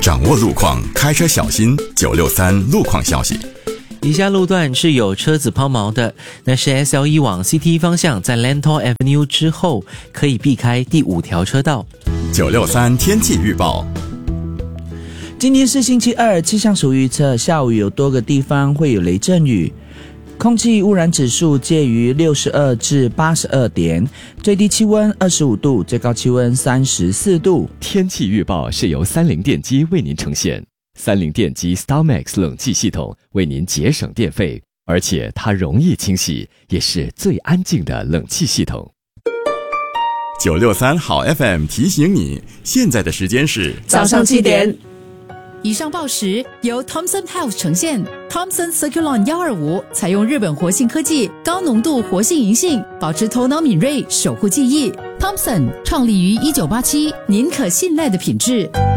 掌握路况，开车小心。963路况消息。 以下路段是有车子抛锚的，那是 SL1 往 CT 方向，在 Lentor Avenue 之后可以避开第5条车道。 963天气预报。 今天是星期二，气象署预测下午有多个地方会有雷阵雨。空气污染指数介于62至82点，最低气温25度，最高气温34度。 天气预报是由30电机为您呈现。30电机 StarMax 冷气系统为您节省电费，而且它容易清洗，也是最安静的冷气系统。 963好 FM 提醒你，现在的时间是早上7点。 以上报时由 Thomson Health 呈现。Thomson Circulon 125采用日本活性科技，高浓度活性银杏，保持头脑敏锐，守护记忆。Thomson 创立于1987，您可信赖的品质。